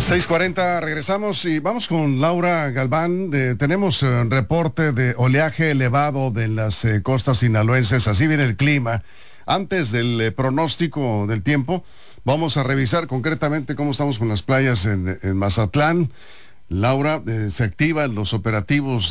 6:40, regresamos y vamos con Laura Galván. Tenemos reporte de oleaje elevado de las costas sinaloenses. Así viene el clima. Antes del pronóstico del tiempo, vamos a revisar concretamente cómo estamos con las playas en Mazatlán. Laura, se activan los operativos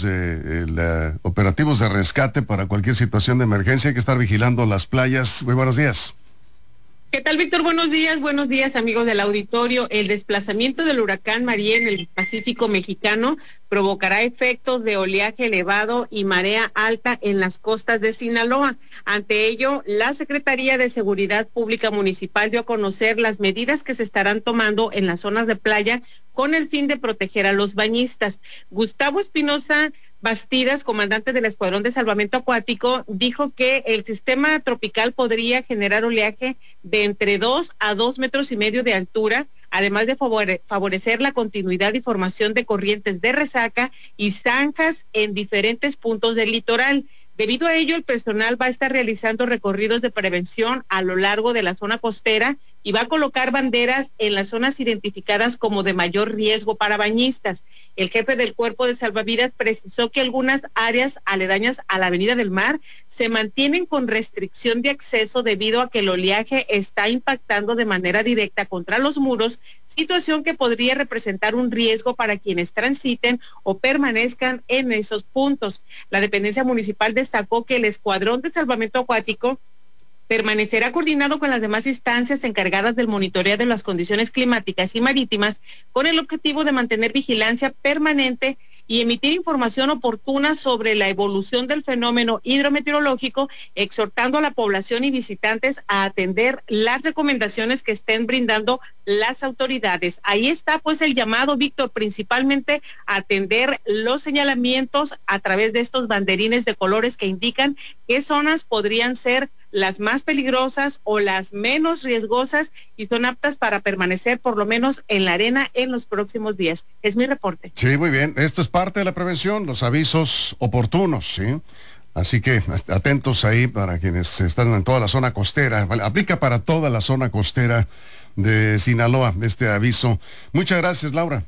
de rescate para cualquier situación de emergencia. Hay que estar vigilando las playas. Muy buenos días. ¿Qué tal, Víctor? Buenos días, amigos del auditorio. El desplazamiento del huracán María en el Pacífico mexicano provocará efectos de oleaje elevado y marea alta en las costas de Sinaloa. Ante ello, la Secretaría de Seguridad Pública Municipal dio a conocer las medidas que se estarán tomando en las zonas de playa con el fin de proteger a los bañistas. Gustavo Espinosa Bastidas, comandante del Escuadrón de Salvamento Acuático, dijo que el sistema tropical podría generar oleaje de entre 2 a 2,5 metros de altura, además de favorecer la continuidad y formación de corrientes de resaca y zanjas en diferentes puntos del litoral. Debido a ello, el personal va a estar realizando recorridos de prevención a lo largo de la zona costera y va a colocar banderas en las zonas identificadas como de mayor riesgo para bañistas. El jefe del Cuerpo de Salvavidas precisó que algunas áreas aledañas a la Avenida del Mar se mantienen con restricción de acceso debido a que el oleaje está impactando de manera directa contra los muros, situación que podría representar un riesgo para quienes transiten o permanezcan en esos puntos. La dependencia municipal destacó que el Escuadrón de Salvamento Acuático permanecerá coordinado con las demás instancias encargadas del monitoreo de las condiciones climáticas y marítimas con el objetivo de mantener vigilancia permanente y emitir información oportuna sobre la evolución del fenómeno hidrometeorológico, exhortando a la población y visitantes a atender las recomendaciones que estén brindando las autoridades. Ahí está pues el llamado, Víctor, principalmente a atender los señalamientos a través de estos banderines de colores que indican qué zonas podrían ser las más peligrosas o las menos riesgosas y son aptas para permanecer por lo menos en la arena en los próximos días. Es mi reporte. Sí, muy bien. Esto es parte de la prevención, los avisos oportunos, ¿sí? Así que atentos ahí para quienes están en toda la zona costera. Aplica para toda la zona costera de Sinaloa este aviso. Muchas gracias, Laura.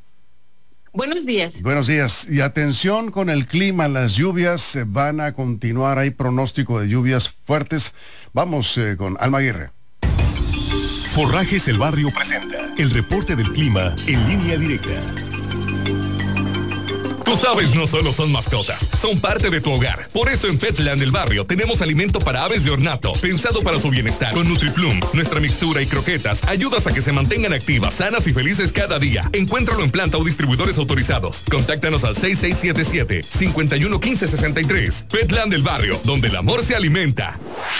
Buenos días. Buenos días. Y atención con el clima, las lluvias van a continuar. Hay pronóstico de lluvias fuertes. Vamos con Alma Aguirre. Forrajes El Barrio presenta el reporte del clima en línea directa. Tus aves no solo son mascotas, son parte de tu hogar. Por eso en Petland del Barrio tenemos alimento para aves de ornato, pensado para su bienestar. Con NutriPlum, nuestra mixtura y croquetas ayudas a que se mantengan activas, sanas y felices cada día. Encuéntralo en planta o distribuidores autorizados. Contáctanos al 6677-511563. Petland del Barrio, donde el amor se alimenta.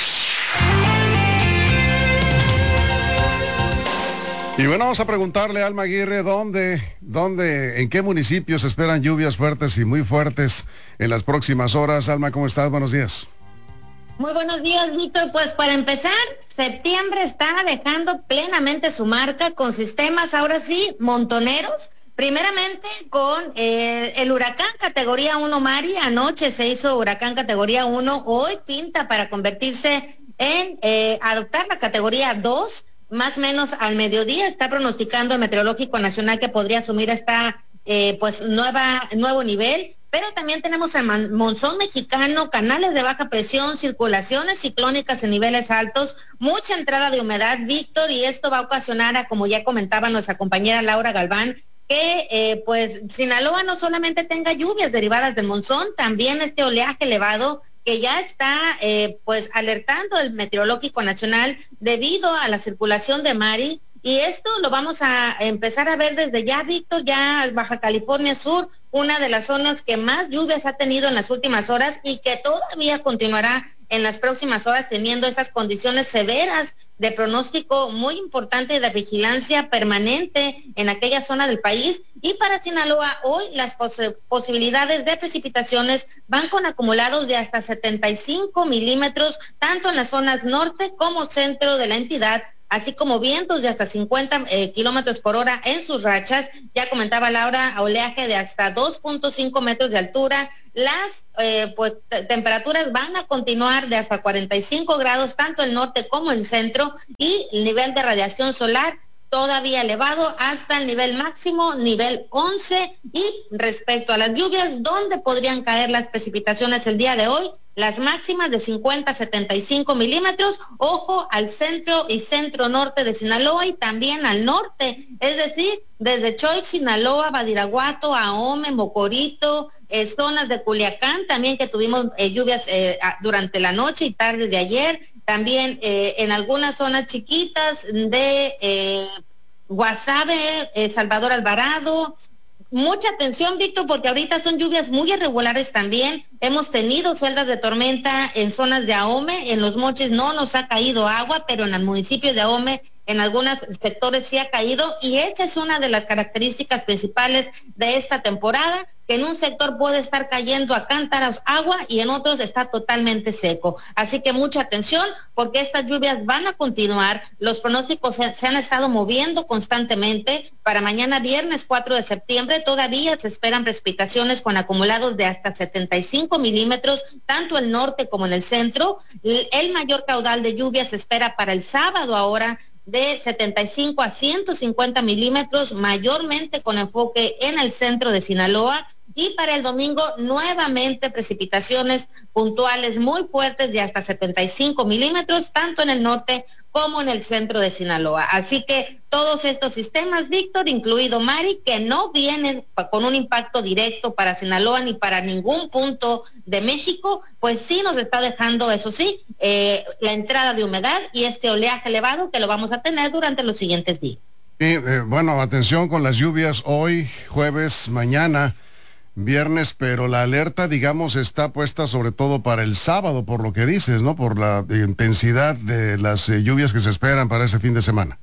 Y bueno, vamos a preguntarle a Alma Aguirre en qué municipios esperan lluvias fuertes y muy fuertes en las próximas horas. Alma, ¿cómo estás? Buenos días. Muy buenos días, Víctor. Pues para empezar, septiembre está dejando plenamente su marca con sistemas, ahora sí, montoneros. Primeramente con el huracán categoría 1 Mari. Anoche se hizo huracán categoría 1, hoy pinta para convertirse en adoptar la categoría 2. Más o menos al mediodía está pronosticando el Meteorológico Nacional que podría asumir esta nuevo nivel, pero también tenemos el monzón mexicano, canales de baja presión, circulaciones ciclónicas en niveles altos, mucha entrada de humedad, Víctor, y esto va a ocasionar, como ya comentaba nuestra compañera Laura Galván, que pues Sinaloa no solamente tenga lluvias derivadas del monzón, también este oleaje elevado que ya está pues alertando el Meteorológico Nacional debido a la circulación de Mari, y esto lo vamos a empezar a ver desde ya, Víctor. Ya Baja California Sur, una de las zonas que más lluvias ha tenido en las últimas horas y que todavía continuará en las próximas horas teniendo esas condiciones severas de pronóstico muy importante de vigilancia permanente en aquella zona del país. Y para Sinaloa hoy las posibilidades de precipitaciones van con acumulados de hasta 75 milímetros, tanto en las zonas norte como centro de la entidad, así como vientos de hasta 50 kilómetros por hora en sus rachas. Ya comentaba Laura, oleaje de hasta 2.5 metros de altura. Las temperaturas van a continuar de hasta 45 grados, tanto el norte como el centro, y el nivel de radiación solar todavía elevado hasta el nivel máximo, nivel 11. Y respecto a las lluvias, ¿dónde podrían caer las precipitaciones el día de hoy? Las máximas de 50 a 75 milímetros, ojo al centro y centro norte de Sinaloa y también al norte, es decir, desde Choix, Sinaloa, Badiraguato, Ahome, Mocorito, zonas de Culiacán, también que tuvimos lluvias durante la noche y tarde de ayer, también en algunas zonas chiquitas de Guasave, Salvador Alvarado. Mucha atención, Víctor, porque ahorita son lluvias muy irregulares también. Hemos tenido celdas de tormenta en zonas de Ahome, en Los Mochis no nos ha caído agua, pero en el municipio de Ahome, en algunos sectores sí ha caído, y esa es una de las características principales de esta temporada, que en un sector puede estar cayendo a cántaros agua y en otros está totalmente seco. Así que mucha atención, porque estas lluvias van a continuar. Los pronósticos se han estado moviendo constantemente. Para mañana viernes 4 de septiembre todavía se esperan precipitaciones con acumulados de hasta 75 milímetros, tanto en el norte como en el centro. El mayor caudal de lluvia se espera para el sábado ahora, de 75 a 150 milímetros, mayormente con enfoque en el centro de Sinaloa. Y para el domingo, nuevamente precipitaciones puntuales muy fuertes de hasta 75 milímetros, tanto en el norte como en el centro de Sinaloa. Así que todos estos sistemas, Víctor, incluido Mari, que no vienen con un impacto directo para Sinaloa ni para ningún punto de México, pues sí nos está dejando, eso sí, la entrada de humedad y este oleaje elevado que lo vamos a tener durante los siguientes días. Y bueno, atención con las lluvias hoy, jueves, mañana, viernes, pero la alerta, digamos, está puesta sobre todo para el sábado, por lo que dices, ¿no? Por la intensidad de las lluvias que se esperan para ese fin de semana.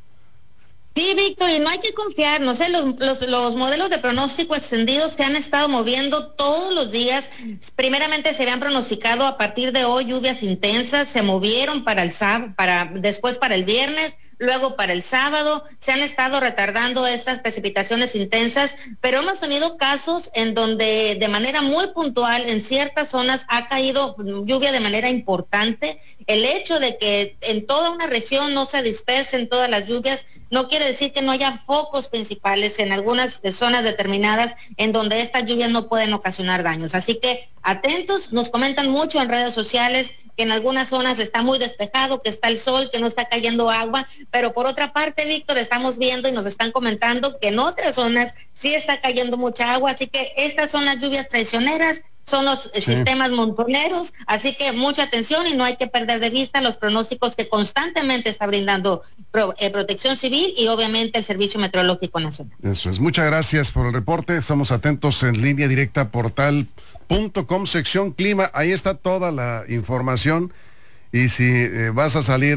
Sí, Víctor, y no hay que confiar, no sé, los modelos de pronóstico extendidos se han estado moviendo todos los días. Primeramente se habían pronosticado a partir de hoy lluvias intensas, se movieron para el sábado, después para el viernes, luego para el sábado. Se han estado retardando estas precipitaciones intensas, pero hemos tenido casos en donde de manera muy puntual en ciertas zonas ha caído lluvia de manera importante. El hecho de que en toda una región no se dispersen todas las lluvias no quiere decir que no haya focos principales en algunas zonas determinadas en donde estas lluvias no pueden ocasionar daños. Así que atentos, nos comentan mucho en redes sociales que en algunas zonas está muy despejado, que está el sol, que no está cayendo agua, pero por otra parte, Víctor, estamos viendo y nos están comentando que en otras zonas sí está cayendo mucha agua, así que estas son las lluvias traicioneras, son los sistemas montoneros, así que mucha atención y no hay que perder de vista los pronósticos que constantemente está brindando Protección Civil y obviamente el Servicio Meteorológico Nacional. Eso es, muchas gracias por el reporte, estamos atentos en línea directa portal.com, sección clima, ahí está toda la información. Y si vas a salir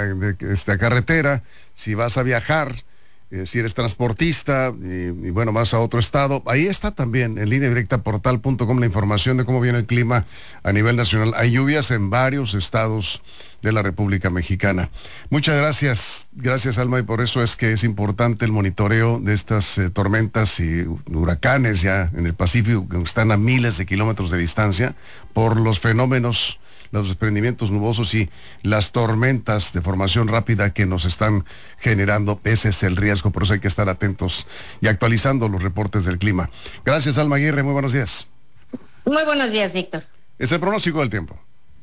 a carretera, si vas a viajar, si eres transportista y bueno, vas a otro estado, ahí está también en línea directa portal.com la información de cómo viene el clima a nivel nacional. Hay lluvias en varios estados de la República Mexicana. Muchas gracias Alma, y por eso es que es importante el monitoreo de estas tormentas y huracanes ya en el Pacífico, que están a miles de kilómetros de distancia, por los fenómenos, los desprendimientos nubosos y las tormentas de formación rápida que nos están generando. Ese es el riesgo, por eso hay que estar atentos y actualizando los reportes del clima. Gracias, Alma Aguirre, muy buenos días. Muy buenos días, Víctor. Es el pronóstico del tiempo.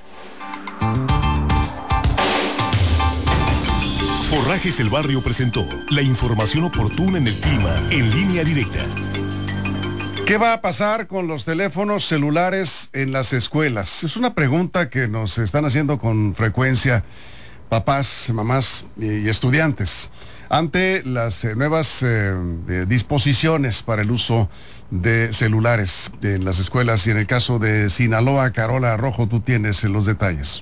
Forrajes El Barrio presentó la información oportuna en el clima en línea directa. ¿Qué va a pasar con los teléfonos celulares en las escuelas? Es una pregunta que nos están haciendo con frecuencia papás, mamás y estudiantes ante las nuevas disposiciones para el uso de celulares en las escuelas. Y en el caso de Sinaloa, Carola Rojo, tú tienes los detalles.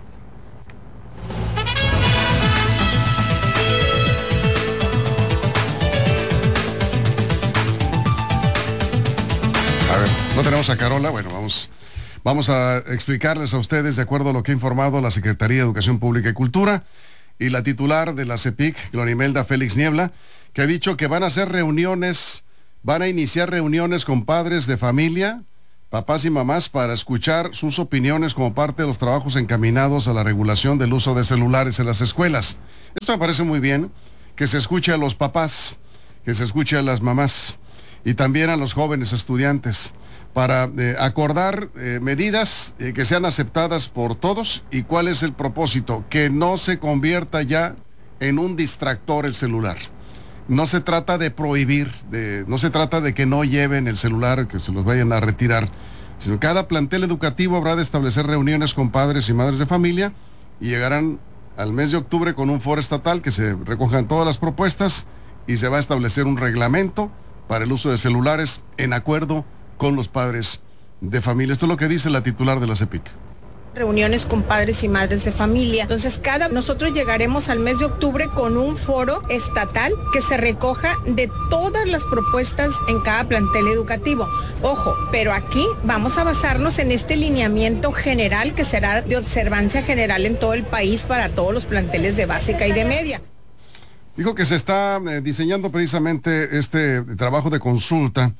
No tenemos a Carola, bueno, vamos a explicarles a ustedes de acuerdo a lo que ha informado la Secretaría de Educación Pública y Cultura y la titular de la CEPIC, Glorimelda Félix Niebla, que ha dicho que van a iniciar reuniones con padres de familia, papás y mamás, para escuchar sus opiniones como parte de los trabajos encaminados a la regulación del uso de celulares en las escuelas. Esto me parece muy bien, que se escuche a los papás, que se escuche a las mamás y también a los jóvenes estudiantes para acordar medidas que sean aceptadas por todos. ¿Y cuál es el propósito? Que no se convierta ya en un distractor el celular. No se trata de prohibir, no se trata de que no lleven el celular, que se los vayan a retirar, sino cada plantel educativo habrá de establecer reuniones con padres y madres de familia y llegarán al mes de octubre con un foro estatal que se recojan todas las propuestas y se va a establecer un reglamento para el uso de celulares en acuerdo con los padres de familia. Esto es lo que dice la titular de la CEPIC. Reuniones con padres y madres de familia. Entonces, nosotros llegaremos al mes de octubre con un foro estatal que se recoja de todas las propuestas en cada plantel educativo. Ojo, pero aquí vamos a basarnos en este lineamiento general que será de observancia general en todo el país para todos los planteles de básica y de media. Dijo que se está diseñando precisamente este trabajo de consulta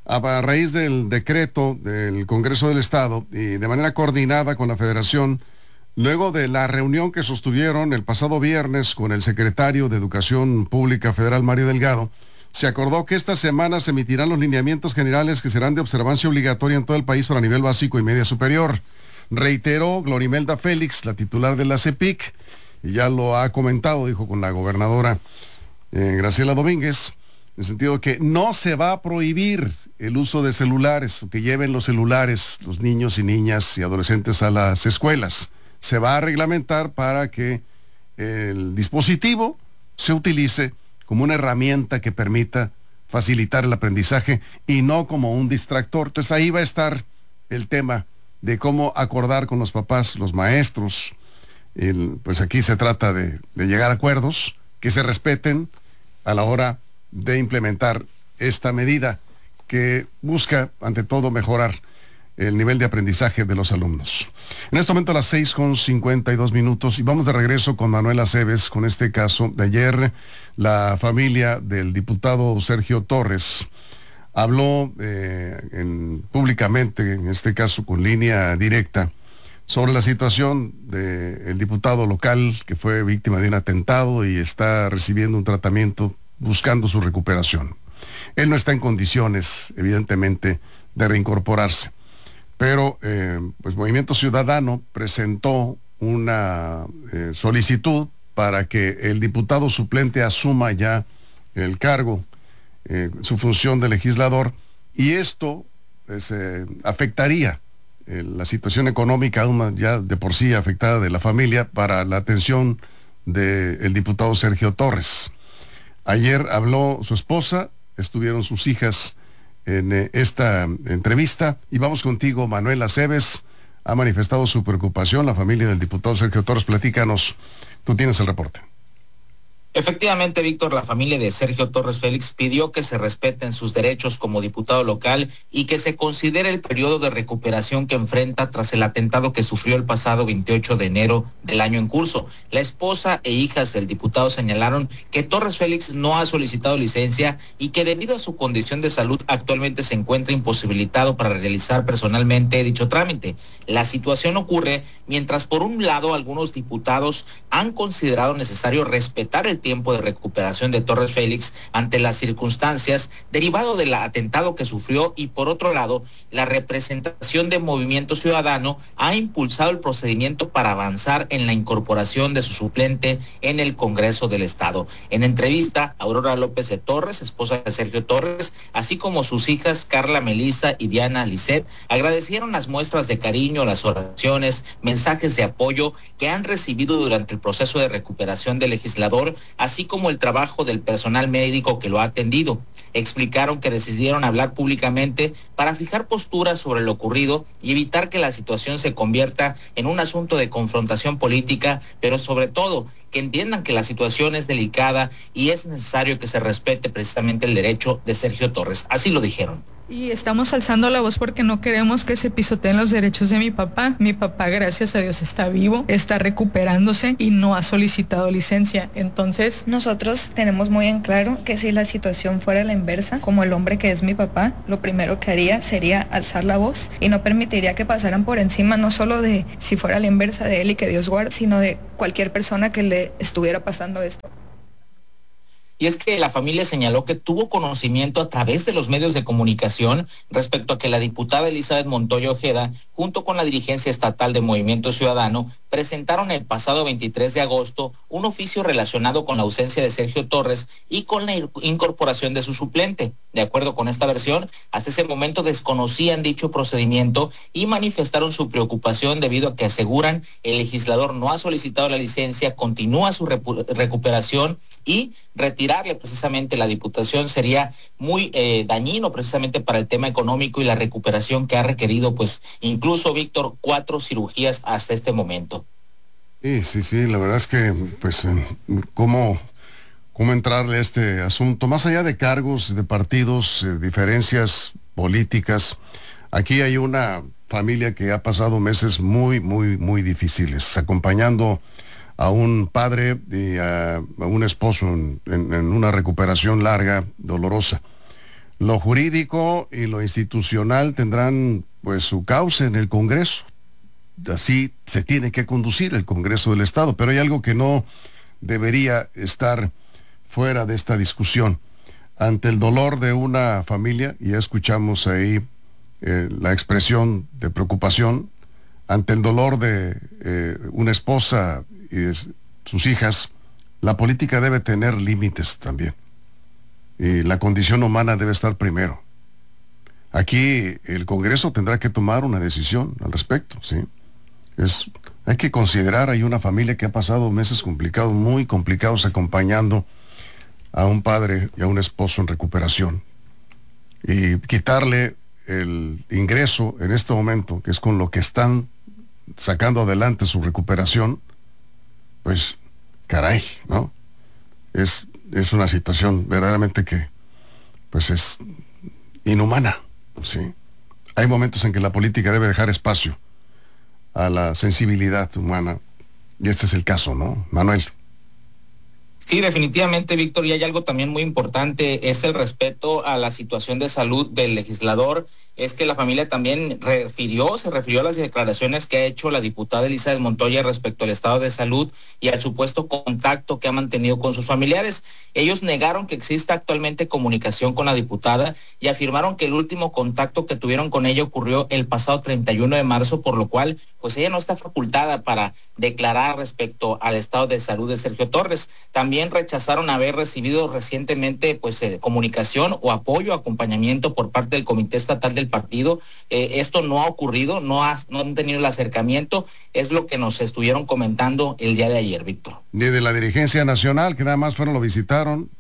a raíz del decreto del Congreso del Estado y de manera coordinada con la Federación, luego de la reunión que sostuvieron el pasado viernes con el secretario de Educación Pública Federal, Mario Delgado, se acordó que esta semana se emitirán los lineamientos generales que serán de observancia obligatoria en todo el país para nivel básico y media superior. Reiteró Glorimelda Félix, la titular de la CEPIC, y ya lo ha comentado, dijo con la gobernadora Graciela Domínguez, en el sentido que no se va a prohibir el uso de celulares, o que lleven los celulares los niños y niñas y adolescentes a las escuelas. Se va a reglamentar para que el dispositivo se utilice como una herramienta que permita facilitar el aprendizaje y no como un distractor. Entonces ahí va a estar el tema de cómo acordar con los papás, los maestros. Pues aquí se trata de llegar a acuerdos que se respeten a la hora de implementar esta medida que busca, ante todo, mejorar el nivel de aprendizaje de los alumnos. En este momento a las 6:52 y vamos de regreso con Manuel Aceves con este caso de ayer. La familia del diputado Sergio Torres habló públicamente, en este caso con línea directa, sobre la situación del diputado local que fue víctima de un atentado y está recibiendo un tratamiento buscando su recuperación. Él no está en condiciones, evidentemente, de reincorporarse, pero pues Movimiento Ciudadano presentó una solicitud para que el diputado suplente asuma ya el cargo, su función de legislador, y esto pues, afectaría la situación económica aún ya de por sí afectada de la familia para la atención del diputado Sergio Torres. Ayer habló su esposa, estuvieron sus hijas en esta entrevista y vamos contigo, Manuel Aceves. Ha manifestado su preocupación la familia del diputado Sergio Torres. Platícanos, tú tienes el reporte. Efectivamente, Víctor, la familia de Sergio Torres Félix pidió que se respeten sus derechos como diputado local y que se considere el periodo de recuperación que enfrenta tras el atentado que sufrió el pasado 28 de enero del año en curso. La esposa e hijas del diputado señalaron que Torres Félix no ha solicitado licencia y que debido a su condición de salud actualmente se encuentra imposibilitado para realizar personalmente dicho trámite. La situación ocurre mientras por un lado algunos diputados han considerado necesario respetar el tiempo de recuperación de Torres Félix ante las circunstancias derivado del atentado que sufrió y por otro lado la representación de Movimiento Ciudadano ha impulsado el procedimiento para avanzar en la incorporación de su suplente en el Congreso del Estado. En entrevista, Aurora López de Torres, esposa de Sergio Torres, así como sus hijas Carla Melisa y Diana Lisset, agradecieron las muestras de cariño, las oraciones, mensajes de apoyo que han recibido durante el proceso de recuperación del legislador, así como el trabajo del personal médico que lo ha atendido. Explicaron que decidieron hablar públicamente para fijar posturas sobre lo ocurrido y evitar que la situación se convierta en un asunto de confrontación política, pero sobre todo que entiendan que la situación es delicada y es necesario que se respete precisamente el derecho de Sergio Torres. Así lo dijeron. Y estamos alzando la voz porque no queremos que se pisoteen los derechos de mi papá. Mi papá, gracias a Dios, está vivo, está recuperándose y no ha solicitado licencia. Entonces, nosotros tenemos muy en claro que si la situación fuera la inversa, como el hombre que es mi papá, lo primero que haría sería alzar la voz y no permitiría que pasaran por encima, no solo de si fuera la inversa de él y que Dios guarde, sino de cualquier persona que le estuviera pasando esto. y es que la familia señaló que tuvo conocimiento a través de los medios de comunicación respecto a que la diputada Elizabeth Montoya Ojeda, junto con la dirigencia estatal de Movimiento Ciudadano, presentaron el pasado 23 de agosto un oficio relacionado con la ausencia de Sergio Torres y con la incorporación de su suplente. De acuerdo con esta versión, hasta ese momento desconocían dicho procedimiento y manifestaron su preocupación debido a que aseguran el legislador no ha solicitado la licencia, continúa su recuperación y retirarle precisamente la diputación sería muy dañino precisamente para el tema económico y la recuperación que ha requerido, pues incluso, Víctor, 4 cirugías hasta este momento. Sí, la verdad es que, pues, ¿cómo entrarle a este asunto? Más allá de cargos, de partidos, diferencias políticas, aquí hay una familia que ha pasado meses muy difíciles, acompañando a un padre y a un esposo en una recuperación larga, dolorosa. Lo jurídico y lo institucional tendrán, pues, su cauce en el Congreso. Así se tiene que conducir el Congreso del Estado, pero hay algo que no debería estar fuera de esta discusión. Ante el dolor de una familia, y ya escuchamos ahí la expresión de preocupación, ante el dolor de una esposa y de sus hijas, la política debe tener límites también. Y la condición humana debe estar primero. Aquí el Congreso tendrá que tomar una decisión al respecto, ¿sí? Hay que considerar, hay una familia que ha pasado meses complicados, muy complicados, acompañando a un padre y a un esposo en recuperación. Y quitarle el ingreso en este momento, que es con lo que están sacando adelante su recuperación, pues, caray, ¿no? Es una situación verdaderamente que, pues, es inhumana, ¿sí? Hay momentos en que la política debe dejar espacio a la sensibilidad humana, y este es el caso, ¿no, Manuel? Sí, definitivamente, Víctor, y hay algo también muy importante, es el respeto a la situación de salud del legislador. Es que la familia también se refirió a las declaraciones que ha hecho la diputada Elizabeth Montoya respecto al estado de salud y al supuesto contacto que ha mantenido con sus familiares. Ellos negaron que exista actualmente comunicación con la diputada y afirmaron que el último contacto que tuvieron con ella ocurrió el pasado 31 de marzo, por lo cual, pues ella no está facultada para declarar respecto al estado de salud de Sergio Torres. También rechazaron haber recibido recientemente, pues, comunicación o apoyo, acompañamiento por parte del Comité Estatal del partido. Esto no ha ocurrido, no han tenido el acercamiento, es lo que nos estuvieron comentando el día de ayer, Víctor. Ni de la dirigencia nacional, que nada más fueron, lo visitaron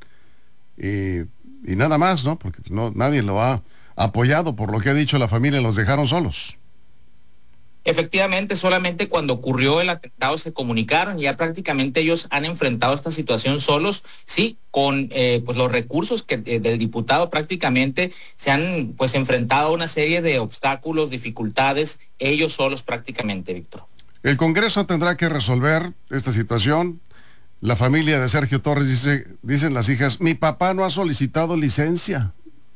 y nada más, ¿no? Porque nadie lo ha apoyado, por lo que ha dicho la familia, los dejaron solos. Efectivamente, solamente cuando ocurrió el atentado se comunicaron y ya prácticamente ellos han enfrentado esta situación solos, sí, con pues los recursos que del diputado prácticamente se han, pues, enfrentado a una serie de obstáculos, dificultades, ellos solos prácticamente, Víctor. El Congreso tendrá que resolver esta situación. La familia de Sergio Torres dicen las hijas, mi papá no ha solicitado licencia.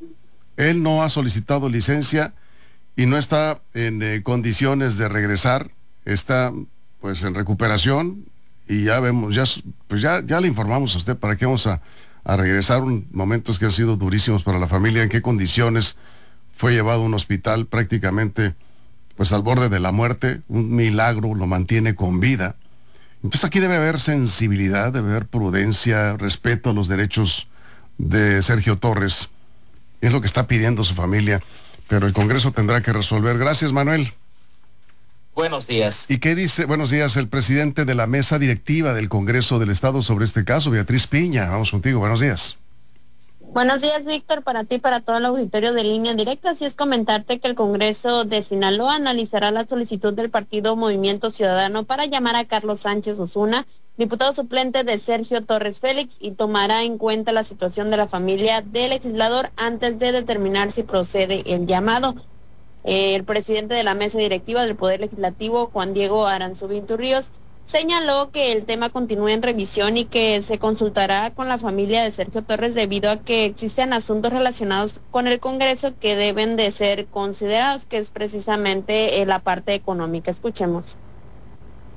Él no ha solicitado licencia y no está en condiciones de regresar, está, pues, en recuperación, y ya vemos, ya le informamos a usted para qué vamos a regresar. Momentos que han sido durísimos para la familia, en qué condiciones fue llevado a un hospital prácticamente, pues, al borde de la muerte. Un milagro lo mantiene con vida. Entonces aquí debe haber sensibilidad, debe haber prudencia, respeto a los derechos de Sergio Torres. Es lo que está pidiendo su familia, pero el Congreso tendrá que resolver. Gracias, Manuel. Buenos días. ¿Y qué dice, buenos días, el presidente de la mesa directiva del Congreso del Estado sobre este caso, Beatriz Piña? Vamos contigo, buenos días. Buenos días, Víctor, para ti, para todo el auditorio de Línea Directa. Así es, comentarte que el Congreso de Sinaloa analizará la solicitud del partido Movimiento Ciudadano para llamar a Carlos Sánchez Osuna, diputado suplente de Sergio Torres Félix, y tomará en cuenta la situación de la familia del legislador antes de determinar si procede el llamado. El presidente de la mesa directiva del Poder Legislativo, Juan Diego Aranzubín Turríos, señaló que el tema continúa en revisión y que se consultará con la familia de Sergio Torres debido a que existen asuntos relacionados con el Congreso que deben de ser considerados, que es precisamente la parte económica. Escuchemos.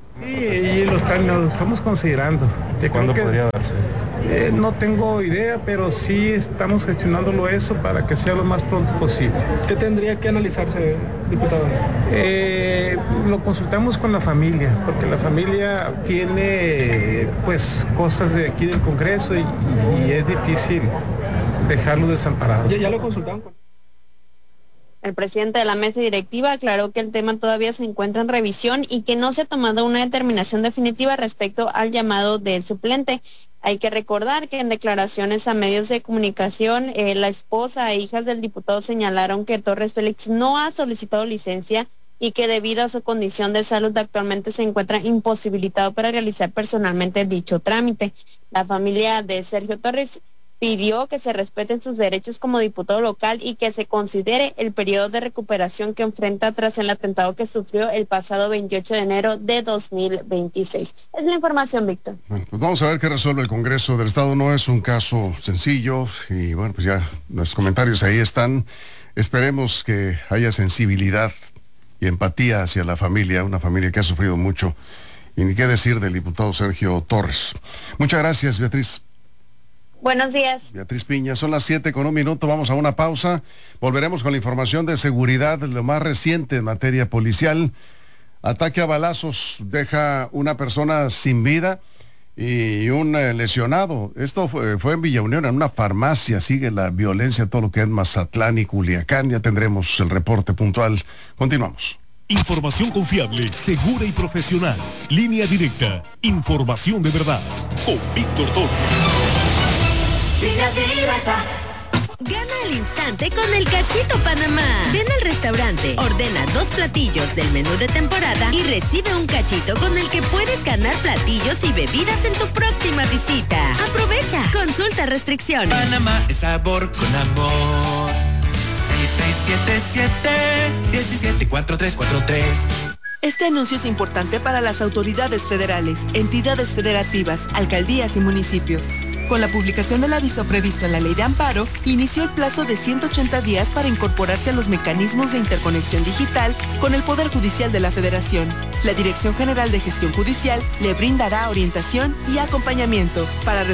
Sí, y lo estamos considerando. ¿Cuándo podría darse? No tengo idea, pero sí estamos gestionándolo eso para que sea lo más pronto posible. ¿Qué tendría que analizarse, diputado? Lo consultamos con la familia, porque la familia tiene pues cosas de aquí del Congreso y es difícil dejarlo desamparado. ¿Ya lo consultaron? El presidente de la mesa directiva aclaró que el tema todavía se encuentra en revisión y que no se ha tomado una determinación definitiva respecto al llamado del suplente. Hay que recordar que en declaraciones a medios de comunicación, la esposa e hijas del diputado señalaron que Torres Félix no ha solicitado licencia y que debido a su condición de salud actualmente se encuentra imposibilitado para realizar personalmente dicho trámite. La familia de Sergio Torres pidió que se respeten sus derechos como diputado local y que se considere el periodo de recuperación que enfrenta tras el atentado que sufrió el pasado 28 de enero de 2026. Es la información, Víctor. Bueno, pues vamos a ver qué resuelve el Congreso del Estado. No es un caso sencillo y bueno, pues ya los comentarios ahí están. Esperemos que haya sensibilidad y empatía hacia la familia, una familia que ha sufrido mucho. Y ni qué decir del diputado Sergio Torres. Muchas gracias, Beatriz. Buenos días. Beatriz Piña, son las 7:01, vamos a una pausa. Volveremos con la información de seguridad, lo más reciente en materia policial. Ataque a balazos deja una persona sin vida y un lesionado. Esto fue en Villa Unión, en una farmacia. Sigue la violencia, todo lo que es Mazatlán y Culiacán. Ya tendremos el reporte puntual. Continuamos. Información confiable, segura y profesional. Línea directa. Información de verdad. Con Víctor Torres. Gana al instante con el Cachito Panamá. Ven al restaurante, ordena 2 platillos del menú de temporada y recibe un cachito con el que puedes ganar platillos y bebidas en tu próxima visita. Aprovecha. Consulta restricciones. Panamá es sabor con amor. 6677-174343. Este anuncio es importante para las autoridades federales, entidades federativas, alcaldías y municipios. Con la publicación del aviso previsto en la Ley de Amparo, inició el plazo de 180 días para incorporarse a los mecanismos de interconexión digital con el Poder Judicial de la Federación. La Dirección General de Gestión Judicial le brindará orientación y acompañamiento para